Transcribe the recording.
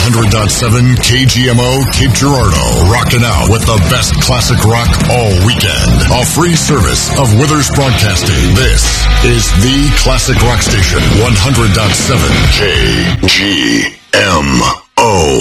100.7 KGMO Cape Girardeau, rocking out with the best classic rock all weekend. A free service of Withers Broadcasting. This is the Classic Rock Station, 100.7 KGM.